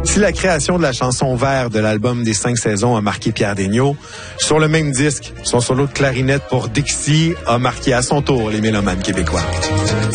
Si la création de la chanson Vert de l'album des 5 saisons a marqué Pierre Degnaud, sur le même disque, son solo de clarinette pour Dixie a marqué à son tour les mélomanes québécois.